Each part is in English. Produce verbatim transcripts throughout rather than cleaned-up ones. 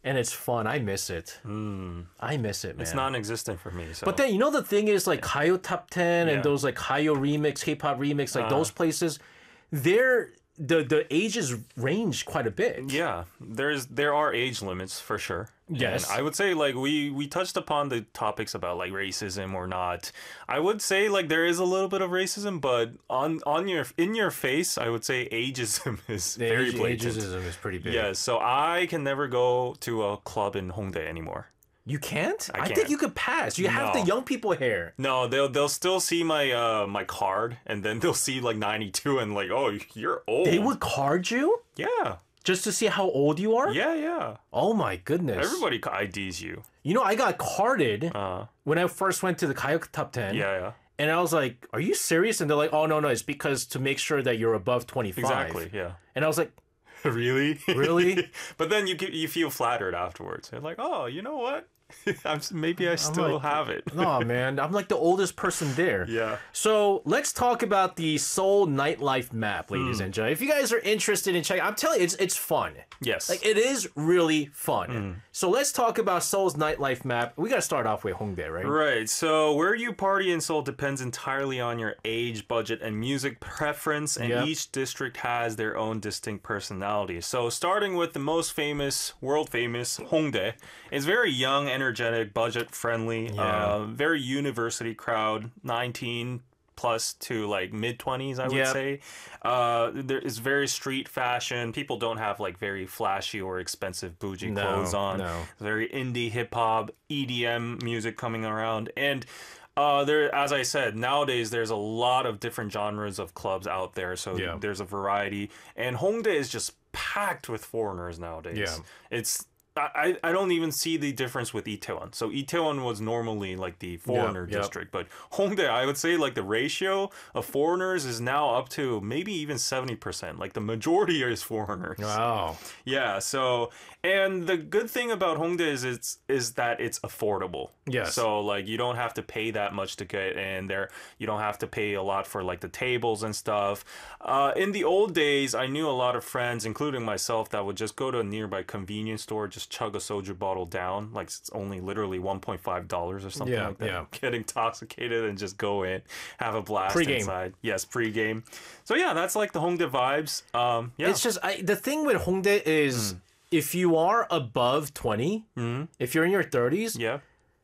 and it's fun. I miss it. Mm. I miss it, man. It's non-existent for me. So. But then you know the thing is like Kayo Top Ten Yeah. and those like Kayo Remix, K-pop Remix, like Uh. those places, they're the the ages range quite a bit. Yeah, there's there are age limits for sure. Yes. And I would say like we we touched upon the topics about like racism or not. I would say like there is a little bit of racism, but on on your in your face, I would say ageism is The very age, blatant. ageism is pretty big. Yes, so I can never go to a club in Hongdae anymore. You can't? I I, think can't. you could pass. You have No. the young people here. No, they'll they'll still see my uh my card, and then they'll see like ninety-two and like, oh, you're old. They would card you Yeah, just to see how old you are? yeah, yeah. Oh my goodness. Everybody I Ds you. You know, I got carded Uh, when I first went to the Kayo Top ten. yeah, yeah. And I was like, are you serious? And they're like, oh, no, no, it's because to make sure that you're above twenty-five. Exactly. Yeah. And I was like, Really? Really? But then you you feel flattered afterwards. You're like, oh, you know what? I'm s- maybe I still like, have it. no, man, I'm like the oldest person there. Yeah. So let's talk about the Seoul nightlife map, ladies Hmm. and gentlemen. If you guys are interested in checking, I'm telling you, it's it's fun. Yes. Like it is really fun. Hmm. So let's talk about Seoul's nightlife map. We got to start off with Hongdae, right? Right. So where you party in Seoul depends entirely on your age, budget, and music preference, and Yep. each district has their own distinct personality. So starting with the most famous, world famous Hongdae, it's very young, energetic, budget friendly, Yeah. uh, very university crowd, nineteen plus to like mid twenties, I would Yep. say. Uh, there is very street fashion. People don't have like very flashy or expensive bougie No, clothes on. no. Very indie hip hop, E D M music coming around, and uh, there, as I said, nowadays there's a lot of different genres of clubs out there. So Yeah. there's a variety, and Hongdae is just packed with foreigners nowadays. Yeah. It's I, I don't even see the difference with Itaewon. So Itaewon was normally like the foreigner yep. district, but Hongdae, I would say like the ratio of foreigners is now up to maybe even seventy percent. Like the majority is foreigners. Wow. Yeah, so and the good thing about Hongdae is it's is that it's affordable. Yes. So like you don't have to pay that much to get in there. You don't have to pay a lot for like the tables and stuff. Uh, in the old days, I knew a lot of friends, including myself, that would just go to a nearby convenience store, just chug a soju bottle down, like it's only literally one point five dollars or something Yeah, like that. yeah. Get intoxicated and just go in, have a blast Pre-game. inside. Yes, pre-game. So yeah, that's like the Hongdae vibes. Um, yeah. It's just I, the thing with Hongdae is Hmm. if you are above twenty, if you're in your thirties, yeah.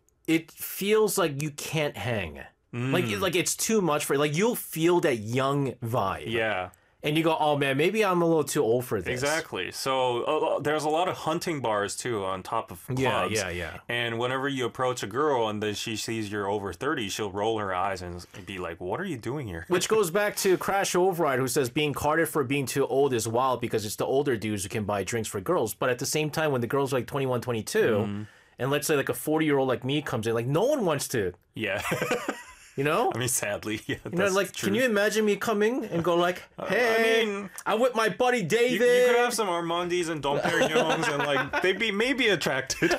it feels like you can't hang. Hmm. Like like it's too much for like you'll feel that young vibe. Yeah. And you go, "Oh man, maybe I'm a little too old for this." Exactly. So uh, there's a lot of hunting bars too on top of clubs. Yeah, yeah, yeah. And whenever you approach a girl and then she sees you're over thirty, she'll roll her eyes and be like, "What are you doing here?" Which goes back to Crash Override, who says being carded for being too old is wild because it's the older dudes who can buy drinks for girls. But at the same time, when the girls are like twenty-one, twenty-two, Mm-hmm. and let's say like a forty-year-old like me comes in, like no one wants to, Yeah. you know? I mean, sadly, yeah. You know, like, can you imagine me coming and go like, "Hey, mean, I'm with my buddy You, David." you could have some Armandis and Dom Perignons and like they'd be maybe attracted.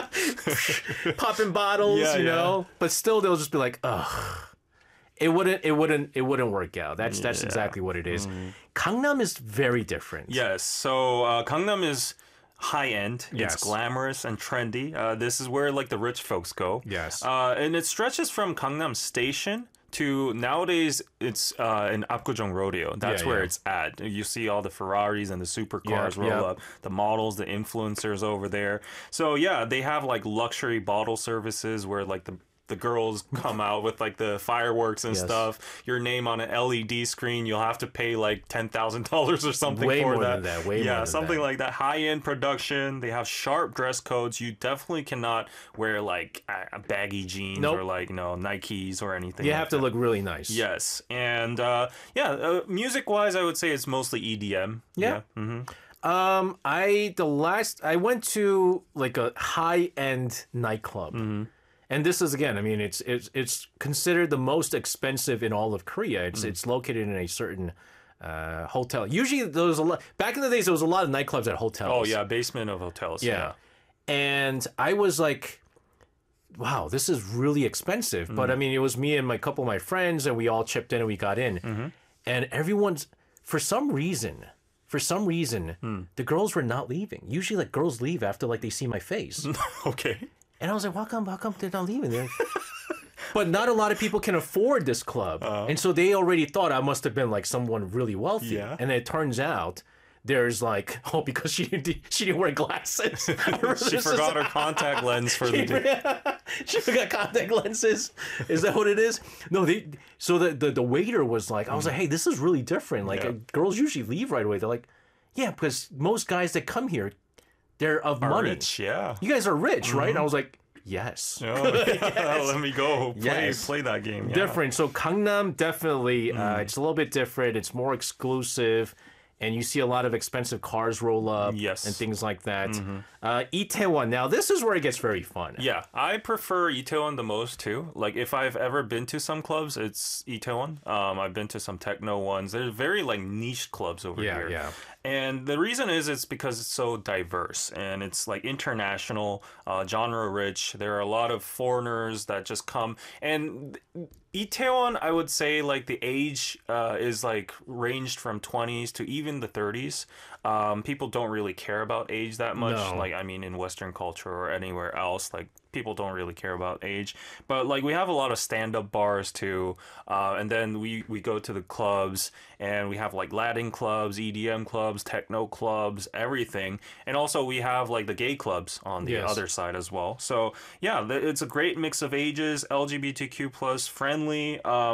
popping bottles, Yeah, you yeah. know. But still, they'll just be like, "Ugh." It wouldn't. It wouldn't. It wouldn't work out. That's that's Yeah. exactly what it is. Gangnam is very different. Yes. So uh, Gangnam is high end. Yes. It's glamorous and trendy. Uh, this is where like the rich folks go. Yes. Uh, and it stretches from Gangnam Station to nowadays it's uh, in Apgujeong Rodeo. That's Yeah, where yeah. it's at. You see all the Ferraris and the supercars Yeah, roll yeah. up, the models, the influencers over there. So yeah, they have like luxury bottle services where like the the girls come out with like the fireworks and Yes. stuff. Your name on an L E D screen. You'll have to pay like ten thousand dollars or something Way for more that. than that, way yeah, more than something that. like that. High end production. They have sharp dress codes. You definitely cannot wear like uh, baggy jeans Nope. or like you know Nikes or anything. You like have to that. look really nice. Yes, and uh, yeah, uh, music wise, I would say it's mostly E D M. Yeah. hmm Um, I the last I went to like a high end nightclub, Mm-hmm. and this is again. I mean, it's it's it's considered the most expensive in all of Korea. It's Mm. it's located in a certain uh, hotel. Usually, there was a lot back in the days. There was a lot of nightclubs at hotels. Oh yeah, basement of hotels. yeah. And I was like, wow, this is really expensive. But Mm. I mean, it was me and my couple of my friends, and we all chipped in and we got in. Mm-hmm. And everyone's, for some reason, for some reason, Hmm. the girls were not leaving. Usually, like girls leave after like they see my face, Okay. and I was like, "How come? How come they're not leaving?" They're but not a lot of people can afford this club, Uh-huh. and so they already thought I must have been like someone really wealthy. Yeah. And it turns out there's like, oh, because she didn't she didn't wear glasses. She forgot her contact lens for the day. She forgot contact lenses. Is that what it is? No, they. So the the, the waiter was like, I was like, hey, this is really different. Like Yeah. uh, girls usually leave right away. They're like, yeah, because most guys that come here, they're of Are money. rich, yeah. You guys are rich, right? And I was like, yes. Oh, yeah. Let me go play Yes. play that game. Yeah. Different. So Gangnam definitely, uh, Mm. it's a little bit different. It's more exclusive, and you see a lot of expensive cars roll up, Yes. Mm-hmm. and things like that. Uh, Itaewon. Now this is where it gets very fun. Yeah, I prefer Itaewon the most too. Like if I've ever been to some clubs, it's Itaewon. Um, I've been to some techno ones. They're very like niche clubs over Yeah, here. yeah. And the reason is it's because it's so diverse and it's like international, uh, genre rich. There are a lot of foreigners that just come. And Itaewon, I would say like the age uh, is like ranged from twenties to even the thirties. Um, people don't really care about age that much. No. Like I mean, in Western culture or anywhere else, like people don't really care about age. But like we have a lot of stand-up bars too, uh, and then we we go to the clubs and we have like Latin clubs, E D M clubs, techno clubs, everything. And also we have like the gay clubs on the Yes. other side as well. So yeah, th- it's a great mix of ages, L G B T Q plus friendly. Um,